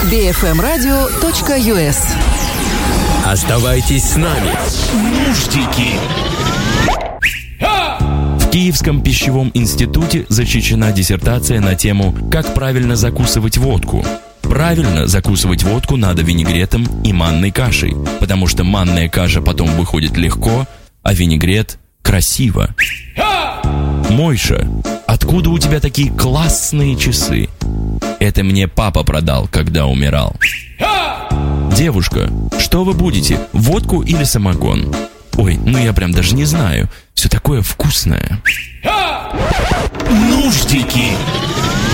bfmradio.us. Оставайтесь с нами. Нуждики. В Киевском пищевом институте защищена диссертация на тему «Как правильно закусывать водку». Правильно закусывать водку надо винегретом и манной кашей, потому что манная каша потом выходит легко, а винегрет красиво. Мойша, откуда у тебя такие классные часы? Это мне папа продал, когда умирал. Девушка, что вы будете, водку или самогон? Ой, ну я прям даже не знаю. Все такое вкусное. Нуждики.